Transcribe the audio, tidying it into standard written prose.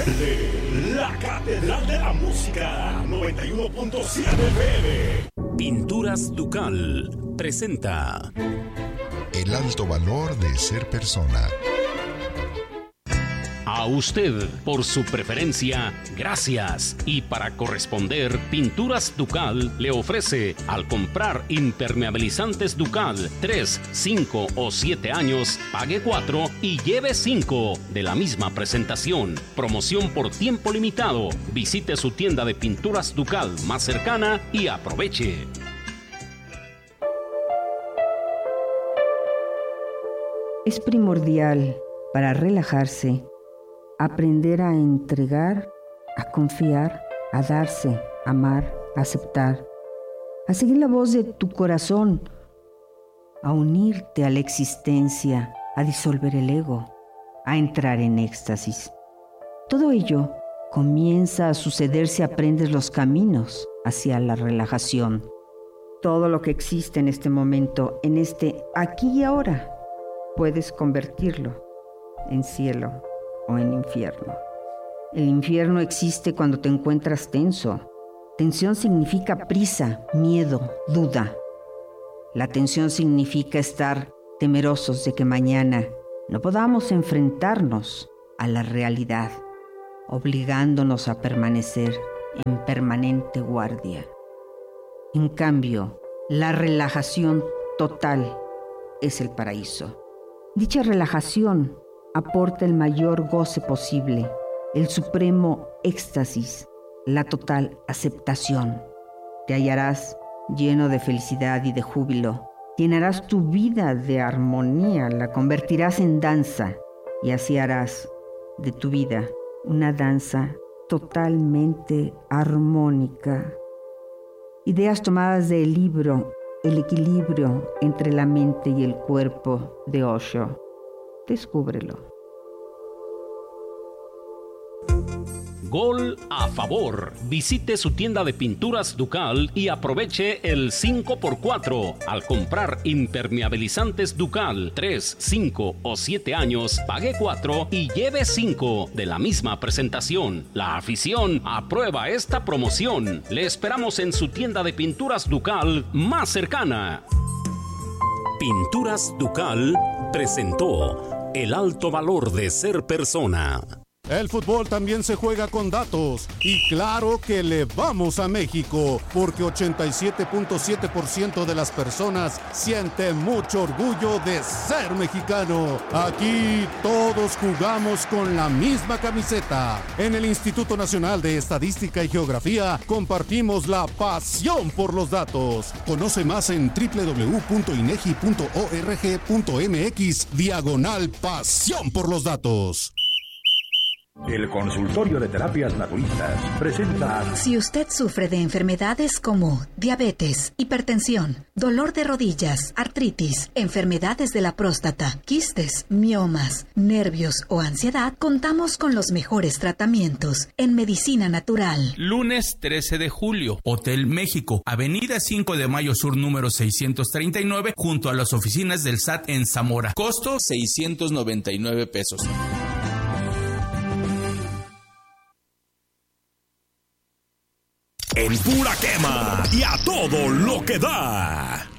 Verde, la catedral de la música, 91.7 FM. Pinturas Ducal presenta El alto valor de ser persona. A usted, por su preferencia, gracias. Y para corresponder, Pinturas Ducal le ofrece, al comprar impermeabilizantes Ducal 3, 5 o 7 años, pague 4 y lleve 5 de la misma presentación. Promoción por tiempo limitado. Visite su tienda de Pinturas Ducal más cercana y aproveche. Es primordial para relajarse aprender a entregar, a confiar, a darse, a amar, a aceptar, a seguir la voz de tu corazón, a unirte a la existencia, a disolver el ego, a entrar en éxtasis. Todo ello comienza a suceder si aprendes los caminos hacia la relajación. Todo lo que existe en este momento, en este aquí y ahora, puedes convertirlo en cielo o en infierno. El infierno existe cuando te encuentras tenso. Tensión significa prisa, miedo, duda. La tensión significa estar temerosos de que mañana no podamos enfrentarnos a la realidad, obligándonos a permanecer en permanente guardia. En cambio, la relajación total es el paraíso. Dicha relajación aporta el mayor goce posible, el supremo éxtasis, la total aceptación. Te hallarás lleno de felicidad y de júbilo. Llenarás tu vida de armonía, la convertirás en danza y así harás de tu vida una danza totalmente armónica. Ideas tomadas del libro El equilibrio entre la mente y el cuerpo de Osho. Descúbrelo. Gol a favor. Visite su tienda de Pinturas Ducal y aproveche el 5x4. Al comprar impermeabilizantes Ducal 3, 5 o 7 años, pague 4 y lleve 5 de la misma presentación. La afición aprueba esta promoción. Le esperamos en su tienda de Pinturas Ducal más cercana. Pinturas Ducal presentó El alto valor de ser persona. El fútbol también se juega con datos y claro que le vamos a México porque 87.7% de las personas siente mucho orgullo de ser mexicano. Aquí todos jugamos con la misma camiseta. En el Instituto Nacional de Estadística y Geografía compartimos la pasión por los datos. Conoce más en www.inegi.org.mx/pasión por los datos. El Consultorio de Terapias Naturistas presenta... Si usted sufre de enfermedades como diabetes, hipertensión, dolor de rodillas, artritis, enfermedades de la próstata, quistes, miomas, nervios o ansiedad, contamos con los mejores tratamientos en medicina natural. Lunes 13 de julio, Hotel México, Avenida 5 de Mayo Sur número 639, junto a las oficinas del SAT en Zamora. Costo 699 pesos. En pura quema y a todo lo que da.